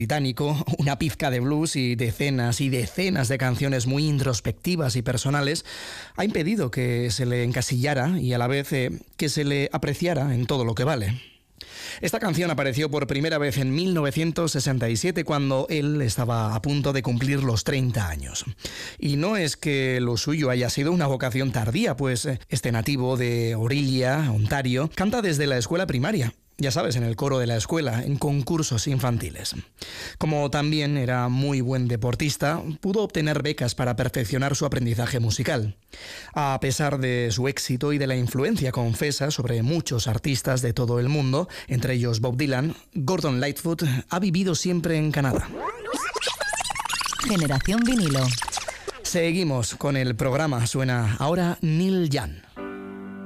británico, una pizca de blues y decenas de canciones muy introspectivas y personales, ha impedido que se le encasillara y a la vez que se le apreciara en todo lo que vale. Esta canción apareció por primera vez en 1967 cuando él estaba a punto de cumplir los 30 años. Y no es que lo suyo haya sido una vocación tardía, pues este nativo de Orillia, Ontario, canta desde la escuela primaria. Ya sabes, en el coro de la escuela, en concursos infantiles. Como también era muy buen deportista, pudo obtener becas para perfeccionar su aprendizaje musical. A pesar de su éxito y de la influencia confesa sobre muchos artistas de todo el mundo, entre ellos Bob Dylan, Gordon Lightfoot ha vivido siempre en Canadá. Generación Vinilo. Seguimos con el programa. Suena ahora Neil Young.